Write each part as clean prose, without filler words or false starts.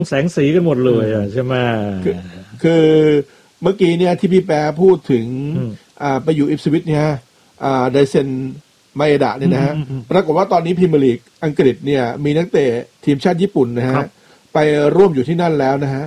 แสงสีกันหมดเลยใช่ไหมคือเมื่อกี้เนี่ยที่พี่แปรพูดถึงไปอยู่อิปสวิชเนี่ยไดเซนไมเอดะเนี่ยนะฮะปรากฏว่าตอนนี้พรีเมียร์ลีกอังกฤษเนี่ยมีนักเตะทีมชาติญี่ปุ่นนะฮะไปร่วมอยู่ที่นั่นแล้วนะฮะ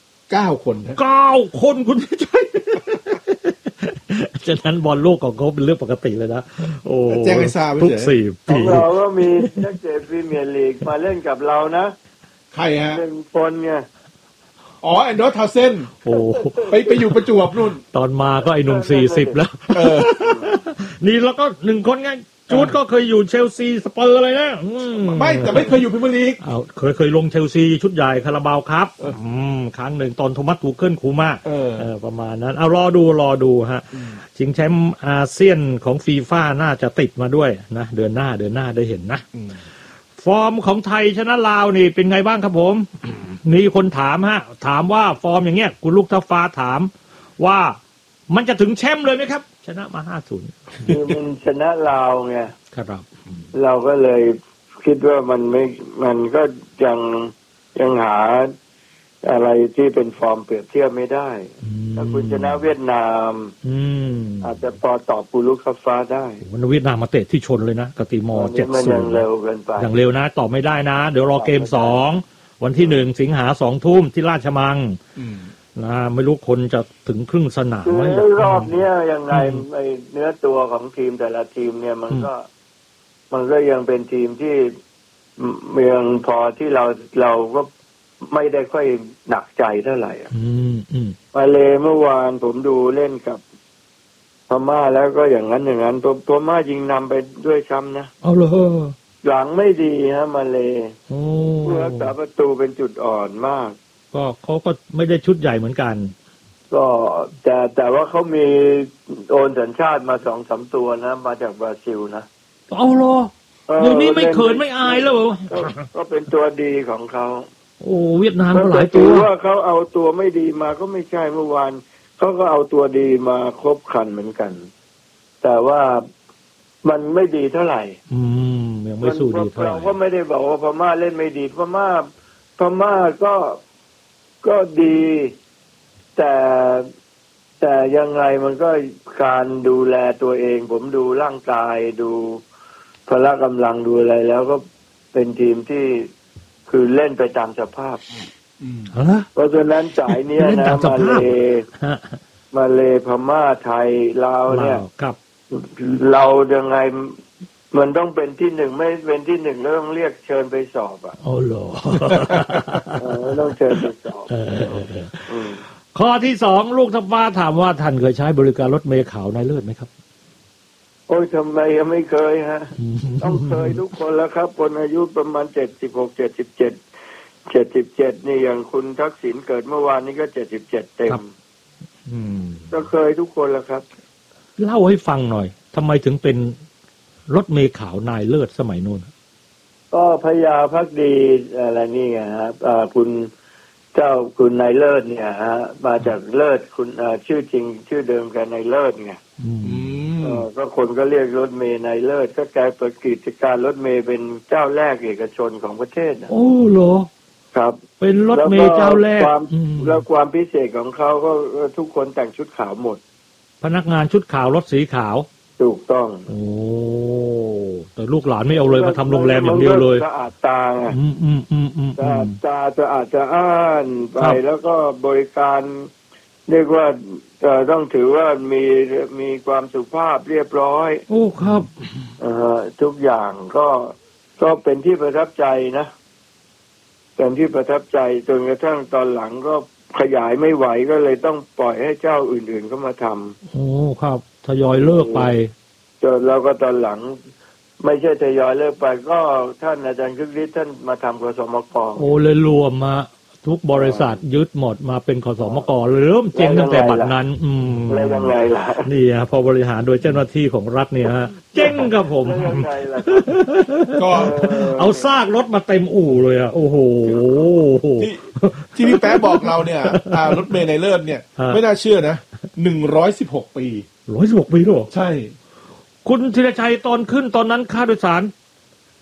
9 คน 9 คนคุณใช่ฉะนั้นบอลโลกของเขาเป็นเรื่องปกติเลยนะโอ้แจ้งให้ทราบทุก4 ปีเราก็มีนักเตะพรีเมียร์ลีกมาเล่นกับเรานะใครฮะ 1 คนไงแอนดรอทาวเซนโอ้ไปอยู่ประจวบนู่นตอนมาก็ไอ้หนุ่ม40แล้วนี่แล้วก็1 คนไงจูดก็เคยอยู่เชลซีสเปอร์เลยนะไม่แต่ไม่เคยอยู่พรีเมียร์ลีกเคยลงเชลซีชุดใหญ่คาราบาวครับครั้งหนึ่งตอนโทมัสทูเคิลคูม่าประมาณนั้นเอารอดูฮะชิงแชมป์อาเซียนของฟีฟ่าน่าจะติดมาด้วยนะเดือนหน้าได้เห็นนะฟอร์มของไทยชนะลาวนี่เป็นไงบ้างครับผมมีคนถามว่าฟอร์มอย่างเงี้ยคุณลูกทัพฟ้าถามว่ามันจะถึงแชมป์เลยไหมครับชนะมา 5-0 คือมันชนะลาวไงครับเราก็เลยคิดว่ามันก็ยังหาอะไรที่เป็นฟอร์มเปรียบเทียบไม่ได้ถ้าคุณชนะเวียดนามอาจจะพอตอบปูลุกทัพฟ้าได้วันเวียดนามมาเตะที่ชนเลยนะกติมอ 7-0 มันยังเร็วเกินไปอย่างเร็วนะตอบไม่ได้นะเดี๋ยวรอเกม2วันที่1 สิงหา 20:00 นที่ราชมังนะไม่รู้คนจะถึงครึ่งสนามไหมรอบนี้ยังไงไอ้เนื้อตัวของทีมแต่ละทีมเนี่ยมันก็ยังเป็นทีมที่ยังพอที่เราก็ไม่ได้ค่อยหนักใจเท่าไหร่มาเลเมื่อวานผมดูเล่นกับพม่าแล้วก็อย่างนั้นพม่ายิงนำไปด้วยช้ำนะเอาเลยหลังไม่ดีฮะมาเลผู้รักษาประตูเป็นจุดอ่อนมากก็เขาก็ไม่ได้ชุดใหญ่เหมือนกันก็แต่ว่าเขามีโอนสัญชาติมา 2-3 ตัวนะมาจากบราซิลนะเอาเหรอเดี๋ยวนี้ไม่เขินไม่อายแล้วก็เป็นตัวดีของเขาโอ้เวียดนามก็หลายตัวว่าเขาเอาตัวไม่ดีมาก็ไม่ใช่เมื่อวานเขาก็เอาตัวดีมาครบครันเหมือนกันแต่ว่ามันไม่ดีเท่าไหร่ยังไม่สู้ดีเท่าไหร่เราก็ไม่ได้บอกว่าพม่าเล่นไม่ดีพม่าก็ดีแต่ยังไงมันก็การดูแลตัวเองผมดูร่างกายดูพละกำลังดูอะไรแล้วก็เป็นทีมที่คือเล่นไปตามสภาพเพราะฉะนั้นสายเนี้ยนะมาเลพม่าไทยลาวเนี่ยเรายังไงมันต้องเป็นที่ 1ไม่เป็นที่ 1แล้วต้องเรียกเชิญไปสอบอ่ะอ๋อเหรอต้องเชิญไปสอบข้อที่2ลูกทัพฟ้าถามว่าท่านเคยใช้บริการรถเมล์ขาวนายเลิศไหมครับโอ้ยทำไมยังไม่เคยฮะต้องเคยทุกคนแล้วครับคนอายุประมาณ77นี่อย่างคุณทักษิณเกิดเมื่อวานนี้ก็77เต็มก็เคยทุกคนแล้วครับเล่าให้ฟังหน่อยทำไมถึงเป็นรถเมล์ขาวนายเลิศสมัยโน้นก็พญาภักดีอะไรนี่ไงครับคุณนายเลิศเนี่ยฮะมาจากเลิศคุณชื่อจริงชื่อเดิมกันนายเลิศไงก็คนก็เรียกรถเมล์นายเลิศก็กลายเปิดกิจการรถเมล์เป็นเจ้าแรกเอกชนของประเทศนะโอ้เหรอครับเป็นรถเมล์เจ้าแรกแล้วความพิเศษของเขาก็ทุกคนแต่งชุดขาวหมดพนักงานชุดขาวรถสีขาวถูกต้องโอ้แต่ลูกหลานไม่เอาเลยมาทำโรงแรมอย่างเดียวเลยสะอาดตาสะอาดตาจะอาจจะอ้านไปแล้วก็บริการเรียกว่าต้องถือว่ามีความสุภาพเรียบร้อยโอ้ครับทุกอย่างก็เป็นที่ประทับใจนะเป็นที่ประทับใจจนกระทั่งตอนหลังก็ขยายไม่ไหวก็เลยต้องปล่อยให้เจ้าอื่นๆเข้ามาทำโอ้ครับทยอยเลิกไปจนแล้วก็ตอนหลังไม่ใช่ทยอยเลิกไปก็ท่านอาจารย์คึกฤทธิ์ท่านมาทำกสมก. โอ้เลยรวมมาทุกบริษัทยึดหมดมาเป็นกสมก.เริ่มเจ๊งตั้งแต่บัดนั้นแล้วยังไงล่ะนี่ฮะพอบริหารโดยเจ้าหน้าที่ของรัฐเนี่ยฮะเจ๊งกับผมก็เอาซากรถมาเต็มอู่เลยอ่ะโอ้โหที่พี่แป๊ะบอกเราเนี่ยรถเมล์นายเลิศเนี่ยไม่น่าเชื่อนะ116 ปี 116 ปีหรอใช่คุณธีรชัยตอนขึ้นตอนนั้นค่าโดยสาร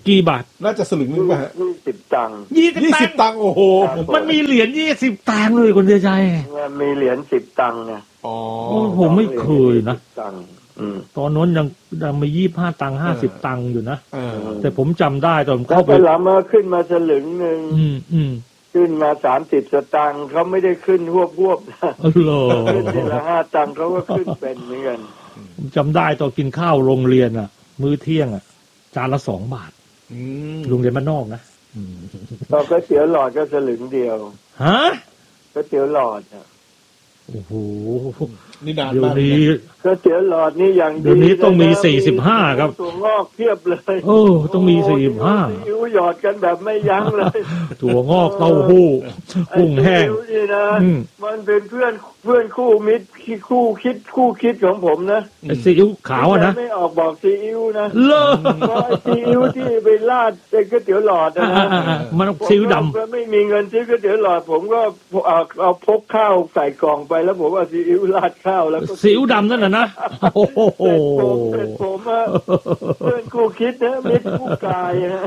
กี่บาทน่าจะสลึงนึงป่ะฮะ 20 ตังค์ 20 ตังค์โอ้โหมันมีเหรียญ20 ตังค์เลยคุณเดชชัยมีเหรียญ10 ตังค์เนี่ยอ๋อผมไม่เคยนะตอนนั้นยังมี25 ตังค์50 ตังค์อยู่นะแต่ผมจำได้ตอนเข้าไปหลังมาขึ้นมาสลึงนึงขึ้นมา30 สตางค์เขาไม่ได้ขึ้นหวบนะขึ้นทีละ5 ตังค์เขาก็ขึ้นเป็นเหมือนกันผมจำได้ตอนกินข้าวโรงเรียนมื้อเที่ยงจานละ2 บาทโรงเรียนบ้านนอกนะตอนก๋วยเตี๋ยวหลอดก็สลึงเดียวฮะก๋วยเตี๋ยวหลอดโอ้โหนี่นานมากเลยก๋วยเตี๋ยวหลอดนี่อย่างเดี๋ยวนี้ต้องมี45ครับถั่วงอกเพียบเลยต้องมี45 อิ้วหยอดกันแบบไม่ยั้งเลยถั่วงอกเต้าหู้กุ้งแห้งนี่นะมันเป็นเพื่อนคู่มิตรคู่คิดของผมนะซีอิ๊วขาวนะไม่ออกบอกซีอิ๊วนะเลิศซีอิ๊วที่ไปราดในก๋วยเตี๋ยวหลอดนะมันซีอิ๊วดำไม่มีเงินซื้อก๋วยเตี๋ยวหลอดผมก็เอาพกข้าวใส่กล่องไปแล้วผมเอาซีอิ๊วราดข้าวแล้วก็ซีอิ๊วดำนั่นนะโอ้โหผมเพื่อนคู่คิดนะมิตรคู่กายนะ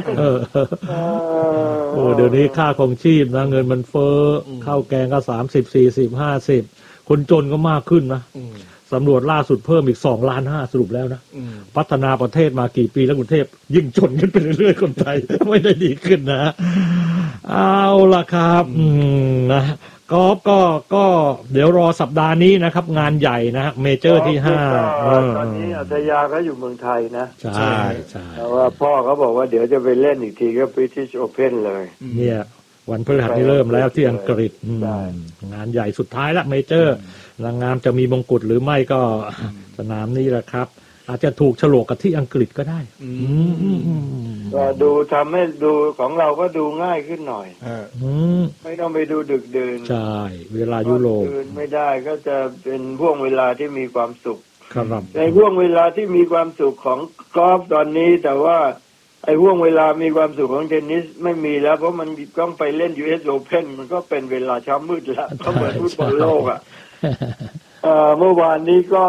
เดี๋ยวนี้ค่าครองชีพนะเงินมันเฟ้อข้าวแกงก็30 40 50คนจนก็มากขึ้นนะสำรวจล่าสุดเพิ่มอีก2.5 ล้านสรุปแล้วนะพัฒนาประเทศมากี่ปีแล้วกรุงเทพยิ่งจนขึ้นไปเรื่อยๆคนไทยไม่ได้ดีขึ้นนะเอาล่ะครับนะก็เดี๋ยวรอสัปดาห์นี้นะครับงานใหญ่นะเมเจอร์ที่5 ตอนนี้อัธยาเขาอยู่เมืองไทยนะใช่แต่ว่าพ่อเขาบอกว่าเดี๋ยวจะไปเล่นอีกทีก็ British Open เลยเนี่ยวันพฤหัสนี้เริ่มแล้วที่อังกฤษงานใหญ่สุดท้ายละเมเจอร์นางงามจะมีมงกุฎหรือไม่ก็สนามนี้แหละครับอาจจะถูกฉลกกับที่อังกฤษก็ได้ก็ดูทำให้ดูของเราก็ดูง่ายขึ้นหน่อยไม่ต้องไปดูดึกดื่นใช่เวลายุโรปไม่ได้ก็จะเป็นช่วงเวลาที่มีความสุขครับในช่วงเวลาที่มีความสุขของกอล์ฟตอนนี้แต่ว่าไอ้ห่วงเวลามีความสุขของเทนนิสไม่มีแล้วเพราะมันต้องไปเล่น US Open มันก็เป็นเวลาเช้ามืดแล้วก็เหมือนฟุตบอลโลกเมื่อวานนี้ก็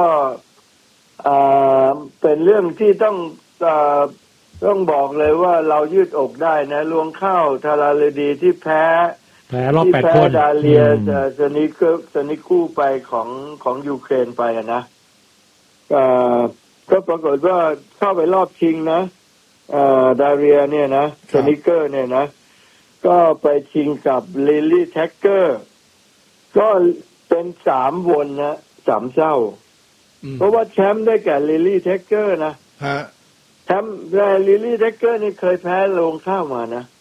เป็นเรื่องที่ต้องบอกเลยว่าเรายืดอกได้นะลวงเข้าทาราเลดีที่แพ้รอบ8 คนดาเลียสนิคู่ไปของยูเครนไปนะก็ปรากฏว่าเข้าไปรอบชิงนะดาเรียเนี่ยนะสนิเกอร์เนี่ยนะก็ไปชิงกับลิลลี่แท็กเกอร์ก็เป็น3 วนนะ3 เจ้าเพราะว่าแชมป์ได้แก่ลิลลี่แท็กเกอร์นะแชมป์ลิลลี่แท็กเกอร์นี่เคยแพ้ลงข้าวมานะ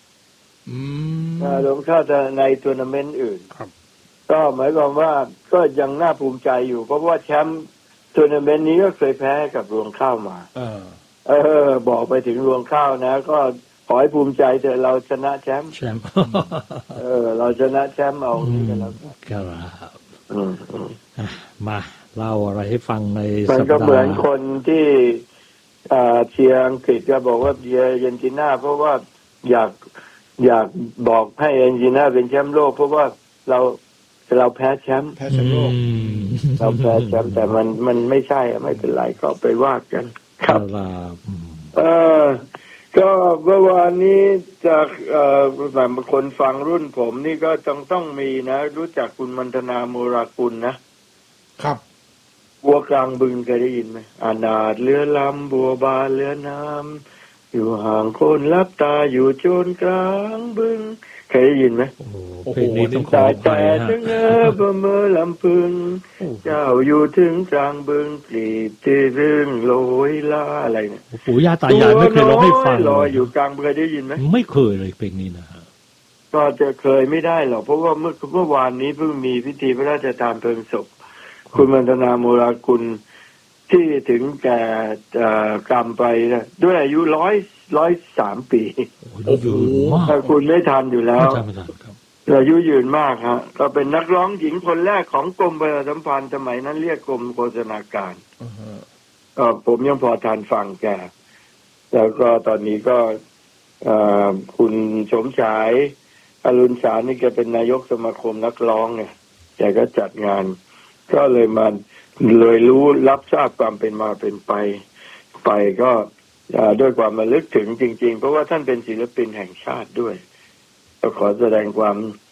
ลงข้าวในทัวร์นาเมนต์อื่นก็หมายความว่าก็ยังน่าภูมิใจอยู่เพราะว่าแชมป์ทัวร์นาเมนต์นี้ก็เคยแพ้กับรวงข้าวมาบอกไปถึงรวงข้าวนะก็ขอให้ภูมิใจเถอะเราชนะแชมป์เราชนะแชมป์เอานี่กันแล้วครับมาเล่าอะไรให้ฟังในสัปดาห์มันก็เหมือนคนที่เชียร์อังกฤษก็บอกว่าเชียร์อาร์เจนตินาเพราะว่าอยากบอกให้อาร์เจนตินาเป็นแชมป์โลกเพราะว่าเราแพ้แชมป์โลกเราแพ้แชมป์แต่มันไม่ใช่ไม่เป็นไรก็ไปว่ากันครับก็เมื่อวานนี้จากแบบคนฟังรุ่นผมนี่ก็ต้องมีนะรู้จักคุณมันธนาโมรากุลนะครับบัวกลางบึงเคยได้ยินไหมอนาถเรือลำบัวบานเรือน้ำอยู่ห่างคนลับตาอยู่โจนกลางบึงเคยได้ยินไหมเพลงนี้ต้องขอไปฮะถึงประเมอลำพึงเจ้าอยู่ถึงกลางบึงกลีบที่เรื่องโรยล่าอะไรเนี่ยปู่ย่าตายายไม่เคยร้องให้ฟังลอยอยู่กลางบึงได้ยินไหมไม่เคยเลยเพลงนี้นะก็จะเคยไม่ได้หรอกเพราะว่าเมื่อวานนี้เพิ่งมีพิธีพระราชทานเพลิงศพคุณมันธนาโมรากุลที่ถึงแก่กรรมไปนะด้วยอายุ103 ปีถ้าคุณไม่ทันอยู่แล้วอายุยืนมากฮะก็เป็นนักร้องหญิงคนแรกของกรมประชาสัมพันธ์สมัยนั้นเรียกกรมโฆษณาการผมยังพอทันฟังแกแล้วก็ตอนนี้ก็คุณสมชายอรุณสารนี่แกเป็นนายกสมาคมนักร้องเนี่ยแกก็จัดงานก็เลยรู้รับทราบความเป็นมาเป็นไปก็ด้วยความระลึกถึงจริงๆเพราะว่าท่านเป็นศิลปินแห่งชาติด้วยก็ขอแสดงความ